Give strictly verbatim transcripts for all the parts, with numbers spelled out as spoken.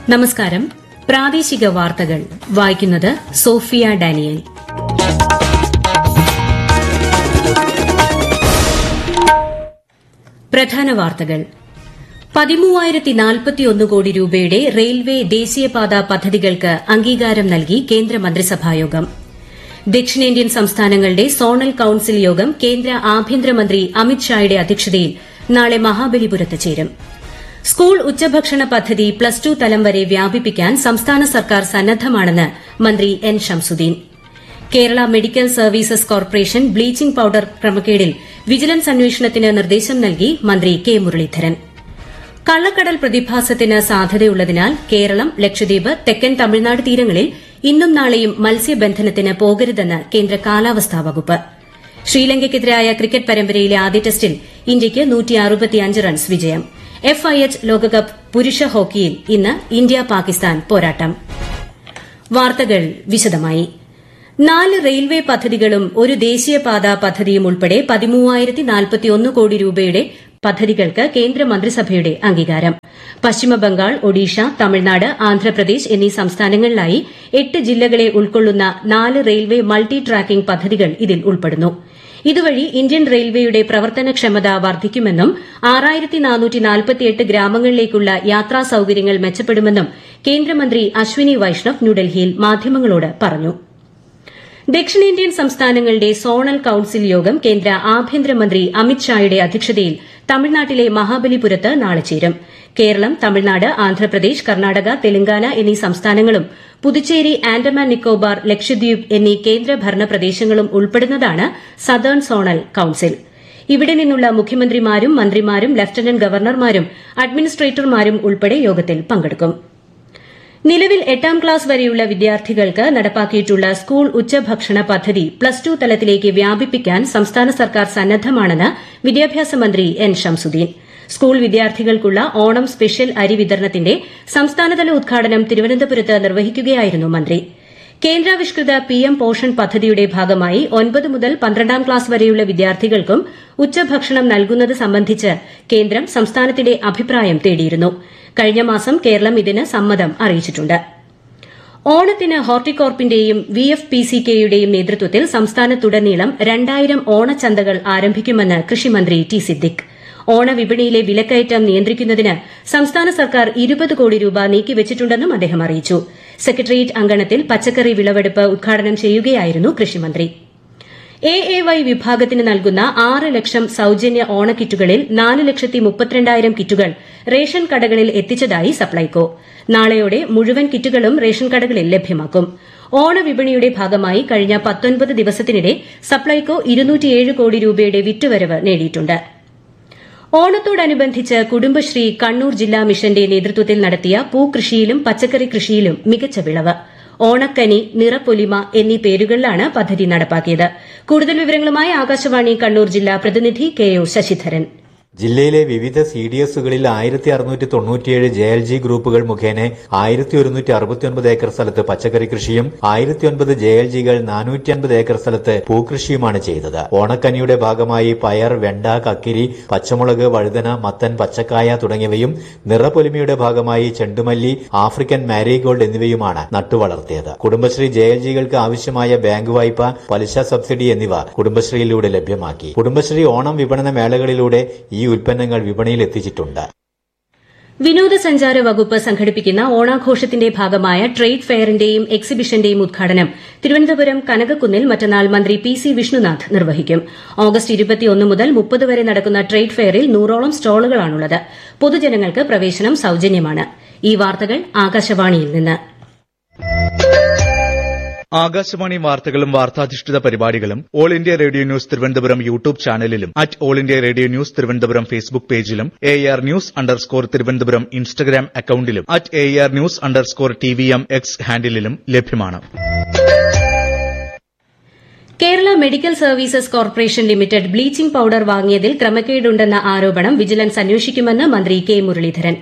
നമസ്കാരം. പ്രാദേശിക വാർത്തകൾ വായിക്കുന്നത് സോഫിയ ഡാനിയൽ. പ്രധാന വാർത്തകൾ. പതിമൂവായിരത്തി നാൽപ്പത്തിയൊന്ന് കോടി രൂപയുടെ റെയിൽവേ ദേശീയപാത പദ്ധതികൾക്ക് അംഗീകാരം നൽകി കേന്ദ്ര മന്ത്രിസഭായോഗം. ദക്ഷിണേന്ത്യൻ സംസ്ഥാനങ്ങളുടെ സോണൽ കൌൺസിൽ യോഗം കേന്ദ്ര ആഭ്യന്തരമന്ത്രി അമിത്ഷായുടെ അധ്യക്ഷതയിൽ നാളെ മഹാബലിപുരത്ത് ചേരും. സ്കൂൾ ഉച്ചഭക്ഷണ പദ്ധതി പ്ലസ് ടു തലം വരെ വ്യാപിപ്പിക്കാൻ സംസ്ഥാന സർക്കാർ സന്നദ്ധമാണെന്ന് മന്ത്രി N Shamsuddin. Kerala medical services corporation bleaching powder ക്രമക്കേടിൽ vigilance അന്വേഷണത്തിന് നിർദ്ദേശം നൽകി മന്ത്രി കെ മുരളീധരൻ. കള്ളക്കടൽ പ്രതിഭാസത്തിന് സാധ്യതയുള്ളതിനാൽ കേരളം, ലക്ഷദ്വീപ്, തെക്കൻ തമിഴ്നാട് തീരങ്ങളിൽ ഇന്നും നാളെയും മത്സ്യബന്ധനത്തിന് പോകരുതെന്ന് കേന്ദ്ര കാലാവസ്ഥാ വകുപ്പ്. ശ്രീലങ്കയ്ക്കെതിരായ ക്രിക്കറ്റ് പരമ്പരയിലെ ആദ്യ ടെസ്റ്റിൽ ഇന്ത്യയ്ക്ക് റൺസ് വിജയം. എഫ് ഐ എച്ച് ലോകകപ്പ് പുരുഷ ഹോക്കിയിൽ ഇന്ന് ഇന്ത്യ പാകിസ്ഥാൻ പോരാട്ടം. വാർത്തകൾ വിശദമായി. നാല് റെയിൽവേ പദ്ധതികളും ഒരു ദേശീയപാത പദ്ധതിയും ഉൾപ്പെടെ പതിമൂവായിരത്തി നാൽപ്പത്തിയൊന്ന് കോടി രൂപയുടെ പദ്ധതികൾക്ക് കേന്ദ്ര മന്ത്രിസഭയുടെ അംഗീകാരം. പശ്ചിമബംഗാൾ, ഒഡീഷ, തമിഴ്നാട്, ആന്ധ്രാപ്രദേശ് എന്നീ സംസ്ഥാനങ്ങളിലായി എട്ട് ജില്ലകളെ ഉൾക്കൊള്ളുന്ന നാല് റെയിൽവേ മൾട്ടി ട്രാക്കിംഗ് പദ്ധതികൾ ഇതിൽ ഉൾപ്പെടുന്നു. ഇതുവഴി ഇന്ത്യൻ റെയിൽവേയുടെ പ്രവർത്തനക്ഷമത വർദ്ധിക്കുമെന്നും ആറായിരത്തി നാനൂറ്റി നാൽപ്പത്തിയെട്ട് ഗ്രാമങ്ങളിലേക്കുള്ള യാത്രാ സൌകര്യങ്ങൾ മെച്ചപ്പെടുമെന്നും കേന്ദ്രമന്ത്രി അശ്വിനി വൈഷ്ണവ് ന്യൂഡൽഹിയിൽ മാധ്യമങ്ങളോട് പറഞ്ഞു. ദക്ഷിണേന്ത്യൻ സംസ്ഥാനങ്ങളുടെ സോണൽ കൌൺസിൽ യോഗം കേന്ദ്ര ആഭ്യന്തരമന്ത്രി അമിത്ഷായുടെ അധ്യക്ഷതയിൽ തമിഴ്നാട്ടിലെ മഹാബലിപുരത്ത് നാളെ ചേരും. കേരളം, തമിഴ്നാട്, ആന്ധ്രാപ്രദേശ്, കർണാടക, തെലങ്കാന എന്നീ സംസ്ഥാനങ്ങളും പുതുച്ചേരി, ആൻഡമാൻ നിക്കോബാർ, ലക്ഷദ്വീപ് എന്നീ കേന്ദ്രഭരണ പ്രദേശങ്ങളും ഉൾപ്പെടുന്നതാണ് സതേൺ സോണൽ കൌൺസിൽ. ഇവിടെ നിന്നുള്ള മുഖ്യമന്ത്രിമാരും മന്ത്രിമാരും ലഫ്റ്റനന്റ് ഗവർണർമാരും അഡ്മിനിസ്ട്രേറ്റർമാരും ഉൾപ്പെടെ യോഗത്തിൽ പങ്കെടുക്കും. നിലവിൽ എട്ടാം ക്ലാസ് വരെയുള്ള വിദ്യാർത്ഥികൾക്ക് നടപ്പാക്കിയിട്ടുള്ള സ്കൂൾ ഉച്ചഭക്ഷണ പദ്ധതി പ്ലസ് ടു തലത്തിലേക്ക് വ്യാപിപ്പിക്കാൻ സംസ്ഥാന സർക്കാർ സന്നദ്ധമാണെന്ന് വിദ്യാഭ്യാസ മന്ത്രി എൻ ഷംസുദ്ദീൻ. സ്കൂൾ വിദ്യാർത്ഥികൾക്കുള്ള ഓണം സ്പെഷ്യൽ അരി വിതരണത്തിന്റെ സംസ്ഥാനതല ഉദ്ഘാടനം തിരുവനന്തപുരത്ത് നിർവഹിക്കുകയായിരുന്നു മന്ത്രി. കേന്ദ്രാവിഷ്കൃത പിഎം പോഷൺ പദ്ധതിയുടെ ഭാഗമായി ഒൻപത് മുതൽ പന്ത്രണ്ടാം ക്ലാസ് വരെയുള്ള വിദ്യാർത്ഥികൾക്കും ഉച്ചഭക്ഷണം നൽകുന്നത് സംബന്ധിച്ച് കേന്ദ്രം സംസ്ഥാനത്തിന്റെ അഭിപ്രായം തേടിയിരുന്നു. കഴിഞ്ഞ മാസം കേരളം ഇതിന് സമ്മതം അറിയിച്ചിട്ടുണ്ട്. ഓണത്തിന് ഹോർട്ടികോർപ്പിന്റെയും വി എഫ് പി സി കെയുടെയും നേതൃത്വത്തിൽ സംസ്ഥാനത്തുടനീളം രണ്ടായിരം ഓണച്ചന്തകൾ ആരംഭിക്കുമെന്ന് കൃഷിമന്ത്രി ടി സിദ്ദിഖ്. ഓണവിപണിയിലെ വിലക്കയറ്റം നിയന്ത്രിക്കുന്നതിന് സംസ്ഥാന സർക്കാർ ഇരുപത് കോടി രൂപ നീക്കിവച്ചിട്ടുണ്ടെന്നും അദ്ദേഹം അറിയിച്ചു. സെക്രട്ടേറിയറ്റ് അങ്കണത്തിൽ പച്ചക്കറി വിളവെടുപ്പ് ഉദ്ഘാടനം ചെയ്യുകയായിരുന്നു കൃഷിമന്ത്രി. എ എ വൈ വിഭാഗത്തിന് നൽകുന്ന ആറ് ലക്ഷം സൌജന്യ ഓണക്കിറ്റുകളിൽ നാല് ലക്ഷത്തി മുപ്പത്തിരണ്ടായിരം കിറ്റുകൾ റേഷൻ കടകളിൽ എത്തിച്ചതായി സപ്ലൈകോ. നാളെയോടെ മുഴുവൻ കിറ്റുകളും റേഷൻ കടകളിൽ ലഭ്യമാക്കും. ഓണവിപണിയുടെ ഭാഗമായി കഴിഞ്ഞ പത്തൊൻപത് ദിവസത്തിനിടെ സപ്ലൈകോ ഇരുന്നൂറ്റിയേഴ് കോടി രൂപയുടെ വിറ്റുവരവ് നേടിയിട്ടുണ്ട്. ഓണത്തോടനുബന്ധിച്ച് കുടുംബശ്രീ കണ്ണൂർ ജില്ലാ മിഷന്റെ നേതൃത്വത്തിൽ നടത്തിയ പൂകൃഷിയിലും പച്ചക്കറി കൃഷിയിലും മികച്ച വിളവ്. ഓണക്കനി, നിറപ്പൊലിമ എന്നീ പേരുകളിലാണ് പദ്ധതി നടപ്പാക്കിയത്. കൂടുതൽ വിവരങ്ങളുമായി ആകാശവാണി കണ്ണൂർ ജില്ലാ പ്രതിനിധി കെ ഒ ശശിധരൻ. ജില്ലയിലെ വിവിധ സി ഡി എസുകളിൽ ആയിരത്തി അറുന്നൂറ്റി തൊണ്ണൂറ്റിയേഴ് ജെ എൽ ജി ഗ്രൂപ്പുകൾ മുഖേന ആയിരത്തി ഒരുന്നൂറ്റി അറുപത്തിയൊൻപത് ഏക്കർ സ്ഥലത്ത് പച്ചക്കറി കൃഷിയും ആയിരത്തി ഒൻപത് ജെ എൽ ജികൾ നാനൂറ്റി അൻപത് ഏക്കർ സ്ഥലത്ത് പൂക്കൃഷിയുമാണ് ചെയ്തത്. ഓണക്കനിയുടെ ഭാഗമായി പയർ, വെണ്ട, കക്കിരി, പച്ചമുളക്, വഴുതന, മത്തൻ, പച്ചക്കായ തുടങ്ങിയവയും നിറപ്പൊലിമയുടെ ഭാഗമായി ചെണ്ടുമല്ലി, African marigold എന്നിവയുമാണ് നട്ടുവളർത്തിയത്. Kudumbashree J L ജികൾക്ക് ആവശ്യമായ ബാങ്ക് വായ്പ, പലിശ സബ്സിഡി എന്നിവ കുടുംബശ്രീയിലൂടെ ലഭ്യമാക്കി. കുടുംബശ്രീ ഓണം വിപണന മേളകളിലൂടെ ഈ ഉൽപ്പന്നങ്ങൾ വിപണിയിൽ എത്തിച്ചിട്ടുണ്ട്. വിനോദസഞ്ചാര വകുപ്പ് സംഘടിപ്പിക്കുന്ന ഓണാഘോഷത്തിന്റെ ഭാഗമായ ട്രേഡ് ഫെയറിന്റെയും എക്സിബിഷന്റെയും ഉദ്ഘാടനം തിരുവനന്തപുരം കനകക്കുന്നിൽ മറ്റന്നാൾ മന്ത്രി പി സി വിഷ്ണുനാഥ് നിർവഹിക്കും. ഓഗസ്റ്റ് ഇരുപത്തിയൊന്ന് മുതൽ മുപ്പത് വരെ നടക്കുന്ന ട്രേഡ് ഫെയറിൽ നൂറോളം സ്റ്റാളുകളാണുള്ളത്. പൊതുജനങ്ങൾക്ക് പ്രവേശനം സൌജന്യമാണ്. ഈ വാർത്തകൾ ആകാശവാണിയിൽ നിന്ന്. ആകാശവാണി വാർത്തകളും വാർത്താധിഷ്ഠിത പരിപാടികളും all India radio news Thiruvananthapuram YouTube ചാനലിലും at all India radio news Thiruvananthapuram Facebook പേജിലും A R news underscore Thiruvananthapuram Instagram അക്കൌണ്ടിലും at A R news underscore T V M X ഹാൻഡിലും ലഭ്യമാണ്. Kerala medical services corporation limited bleaching powder വാങ്ങിയതിൽ ക്രമക്കേടുണ്ടെന്ന ആരോപണം vigilance അന്വേഷിക്കുമെന്ന് മന്ത്രി K Muraleedharan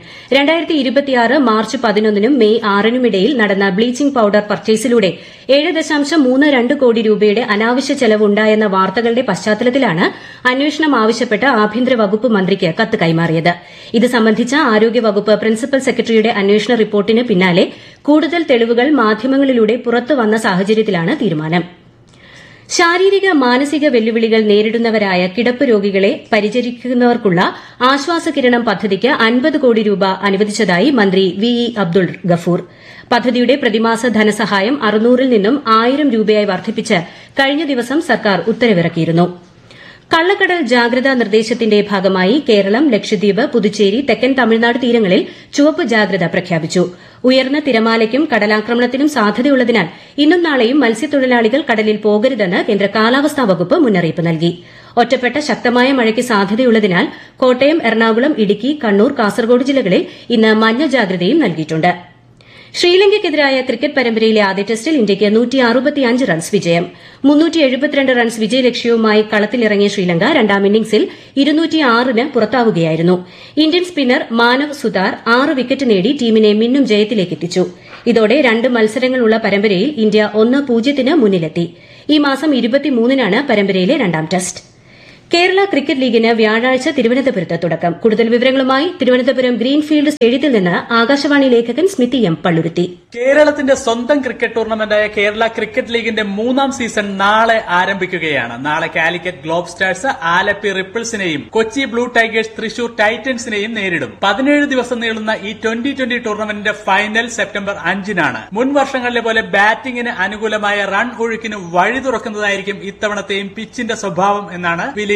March പതിനൊന്നിനും May ആറിനുമിടയിൽ നടന്ന bleaching powder പർച്ചേസിലൂടെ ഏഴ് ദശാംശം മൂന്ന് രണ്ട് കോടി രൂപയുടെ അനാവശ്യ ചെലവുണ്ടായെന്ന വാർത്തകളുടെ പശ്ചാത്തലത്തിലാണ് അന്വേഷണം ആവശ്യപ്പെട്ട് ആഭ്യന്തര വകുപ്പ് മന്ത്രിക്ക് കത്ത് കൈമാറിയത്. ഇത് സംബന്ധിച്ച ആരോഗ്യവകുപ്പ് പ്രിൻസിപ്പൽ സെക്രട്ടറിയുടെ അന്വേഷണ റിപ്പോർട്ടിന് പിന്നാലെ കൂടുതൽ തെളിവുകൾ മാധ്യമങ്ങളിലൂടെ പുറത്തുവന്ന സാഹചര്യത്തിലാണ് തീരുമാനം. ശാരീരിക മാനസിക വെല്ലുവിളികൾ നേരിടുന്നവരായ കിടപ്പ് രോഗികളെ പരിചരിക്കുന്നവർക്കുള്ള ആശ്വാസകിരണം പദ്ധതിക്ക് അൻപത് കോടി രൂപ അനുവദിച്ചതായി മന്ത്രി വി ഇ അബ്ദുൾ ഗഫൂർ. പദ്ധതിയുടെ പ്രതിമാസ ധനസഹായം അറുന്നൂറിൽ നിന്നും ആയിരം രൂപയായി വർദ്ധിപ്പിച്ച് കഴിഞ്ഞ ദിവസം സർക്കാർ ഉത്തരവിറക്കിയിരുന്നു. കള്ളക്കടൽ ജാഗ്രതാ നിർദ്ദേശത്തിന്റെ ഭാഗമായി കേരളം, ലക്ഷദ്വീപ്, പുതുച്ചേരി, തെക്കൻ തമിഴ്നാട് തീരങ്ങളിൽ ചുവപ്പ് ജാഗ്രത പ്രഖ്യാപിച്ചു. ഉയർന്ന തിരമാലയ്ക്കും കടലാക്രമണത്തിനും സാധ്യതയുള്ളതിനാൽ ഇന്നും നാളെയും മത്സ്യത്തൊഴിലാളികൾ കടലിൽ പോകരുതെന്ന് കേന്ദ്ര കാലാവസ്ഥാ വകുപ്പ് മുന്നറിയിപ്പ് നൽകി. ഒറ്റപ്പെട്ട ശക്തമായ മഴയ്ക്ക് സാധ്യതയുള്ളതിനാൽ കോട്ടയം, എറണാകുളം, ഇടുക്കി, കണ്ണൂർ, കാസർഗോഡ് ജില്ലകളിൽ ഇന്ന് മഞ്ഞ ജാഗ്രതയും നൽകിയിട്ടുണ്ട്. ശ്രീലങ്കയ്ക്കെതിരായ ക്രിക്കറ്റ് പരമ്പരയിലെ ആദ്യ ടെസ്റ്റിൽ ഇന്ത്യയ്ക്ക് റൺസ് വിജയം. റൺസ് വിജയലക്ഷ്യവുമായി കളത്തിലിറങ്ങിയ ശ്രീലങ്ക രണ്ടാം ഇന്നിംഗ്സിൽ ഇരുന്നൂറ്റിയാറിന് പുറത്താവുകയായിരുന്നു. ഇന്ത്യൻ സ്പിന്നർ മാനവ് സുതാർ ആറ് വിക്കറ്റ് നേടി ടീമിനെ മിന്നും ജയത്തിലേക്കെത്തിച്ചു. ഇതോടെ രണ്ട് മത്സരങ്ങളുള്ള പരമ്പരയിൽ ഇന്ത്യ ഒന്ന് പൂജ്യത്തിന് മുന്നിലെത്തി. ഈ മാസം ഇരുപത്തിമൂന്നിനാണ് പരമ്പരയിലെ രണ്ടാം ടെസ്റ്റ്. കേരള ക്രിക്കറ്റ് ലീഗിന് വ്യാഴാഴ്ച തിരുവനന്തപുരത്ത് തുടക്കം. കൂടുതൽ വിവരങ്ങളുമായി തിരുവനന്തപുരം ഗ്രീൻഫീൽഡ് സ്റ്റേഡിയത്തിൽ നിന്ന് ആകാശവാണി ലേഖകൻ സ്മിതി എം പള്ളുരുത്തി. കേരളത്തിന്റെ സ്വന്തം ക്രിക്കറ്റ് ടൂർണമെന്റായ കേരള ക്രിക്കറ്റ് ലീഗിന്റെ മൂന്നാം സീസൺ നാളെ ആരംഭിക്കുകയാണ്. നാളെ Calicut globe stars Alleppey റിപ്പിൾസിനെയും Kochi blue tigers Thrissur ടൈറ്റൻസിനെയും നേരിടും. പതിനേഴ് ദിവസം നീളുന്ന ഈ ട്വന്റി ട്വന്റി ടൂർണമെന്റിന്റെ ഫൈനൽ സെപ്റ്റംബർ അഞ്ചിനാണ്. മുൻ വർഷങ്ങളിലെ പോലെ ബാറ്റിംഗിന് അനുകൂലമായ റൺ ഒഴുക്കിന് വഴി തുറക്കുന്നതായിരിക്കും ഇത്തവണത്തെയും പിച്ചിന്റെ സ്വഭാവം എന്നാണ് വിലയിരുത്തുന്നത്.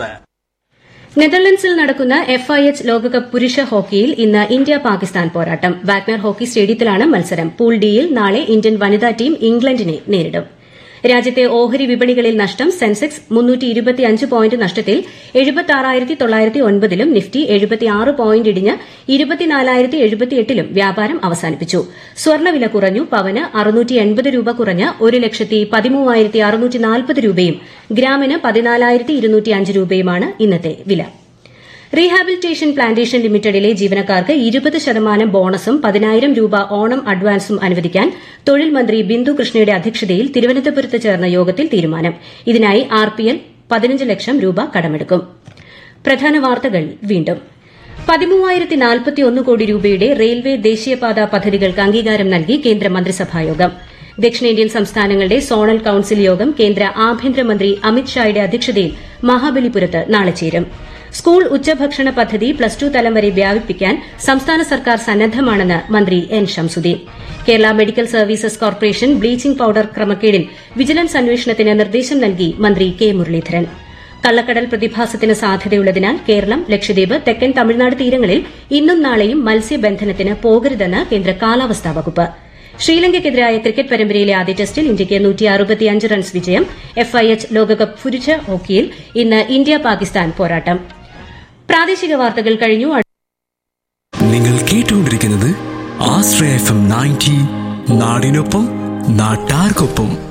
നെതർലൻഡ്സിൽ നടക്കുന്ന എഫ് ഐ എച്ച് ലോകകപ്പ് പുരുഷ ഹോക്കിയിൽ ഇന്ന് ഇന്ത്യ പാകിസ്ഥാൻ പോരാട്ടം. വാഗ്നർ ഹോക്കി സ്റ്റേഡിയത്തിലാണ് മത്സരം. പൂൾ ഡിയിൽ നാളെ ഇന്ത്യൻ വനിതാ ടീം ഇംഗ്ലണ്ടിനെ നേരിടും. രാജ്യത്തെ ഓഹരി വിപണികളിൽ നഷ്ടം. സെൻസെക്സ് മുന്നൂറ്റി ഇരുപത്തിയഞ്ച് പോയിന്റ് നഷ്ടത്തിൽ എഴുപത്തിയാറായിരത്തി തൊള്ളായിരത്തി ഒൻപതിലും നിഫ്റ്റി എഴുപത്തിയാറ് പോയിന്റ് ഇടിഞ്ഞ് ഇരുപത്തിനാലായിരത്തി എഴുപത്തിയെട്ടിലും വ്യാപാരം അവസാനിപ്പിച്ചു. സ്വർണ്ണവില കുറഞ്ഞു. പവന് അറുന്നൂറ്റി എൺപത് രൂപ കുറഞ്ഞ് ഒരു ലക്ഷത്തി പതിമൂവായിരത്തി അറുന്നൂറ്റി നാൽപ്പത് രൂപയും ഗ്രാമിന് പതിനാലായിരത്തി ഇരുന്നൂറ്റി അഞ്ച് രൂപയുമാണ് ഇന്നത്തെ വില. റീഹാബിലിറ്റേഷൻ പ്ലാന്റേഷൻ ലിമിറ്റഡിലെ ജീവനക്കാർക്ക് ഇരുപത് ശതമാനം ബോണസും പതിനായിരം രൂപ ഓണം അഡ്വാൻസും അനുവദിക്കാൻ തൊഴിൽ മന്ത്രി ബിന്ദു കൃഷ്ണയുടെ അധ്യക്ഷതയിൽ തിരുവനന്തപുരത്ത് ചേർന്ന യോഗത്തിൽ തീരുമാനം. ഇതിനായി ആർ പി എൽ പതിനഞ്ച് ലക്ഷം രൂപ കടമെടുക്കും. പ്രധാന വാർത്തകൾ വീണ്ടും. പതിമൂവായിരത്തി നാൽപ്പത്തിയൊന്ന് കോടി രൂപയുടെ റെയിൽവേ ദേശീയപാത പദ്ധതികൾക്ക് അംഗീകാരം നൽകി കേന്ദ്ര മന്ത്രിസഭായോഗം. ദക്ഷിണേന്ത്യൻ സംസ്ഥാനങ്ങളുടെ സോണൽ കൌൺസിൽ യോഗം കേന്ദ്ര ആഭ്യന്തരമന്ത്രി അമിത് ഷായുടെ അധ്യക്ഷതയിൽ മഹാബലിപുരത്ത് നാളെ ചേരും. സ്കൂൾ ഉച്ചഭക്ഷണ പദ്ധതി പ്ലസ് ടു തലം വരെ വ്യാപിപ്പിക്കാൻ സംസ്ഥാന സർക്കാർ സന്നദ്ധമാണെന്ന് മന്ത്രി N Shamsuddin. Kerala medical services corporation bleaching powder ക്രമക്കേടിൽ vigilance അന്വേഷണത്തിന് നിർദ്ദേശം നൽകി മന്ത്രി കെ മുരളീധരൻ. കള്ളക്കടൽ പ്രതിഭാസത്തിന് സാധ്യതയുള്ളതിനാൽ കേരളം, ലക്ഷദ്വീപ്, തെക്കൻ തമിഴ്നാട് തീരങ്ങളിൽ ഇന്നും നാളെയും മത്സ്യബന്ധനത്തിന് പോകരുതെന്ന് കേന്ദ്ര കാലാവസ്ഥാ വകുപ്പ്. ശ്രീലങ്കയ്ക്കെതിരായ ക്രിക്കറ്റ് പരമ്പരയിലെ ആദ്യ ടെസ്റ്റിൽ ഇന്ത്യയ്ക്ക് നൂറ്റി അറുപത്തിയഞ്ച് റൺസ് വിജയം. എഫ് ഐ എച്ച് ലോകകപ്പ് പുരുഷ ഹോക്കിയിൽ ഇന്ന് ഇന്ത്യ പാകിസ്ഥാൻ പോരാട്ടം. പ്രാദേശിക വാർത്തകൾ കഴിഞ്ഞു. നിങ്ങൾ കേട്ടുകൊണ്ടിരിക്കുന്നത് ആശ്രയ എഫ് എം നയൻറ്റി, നാടിനൊപ്പം നാട്ടാർക്കൊപ്പം.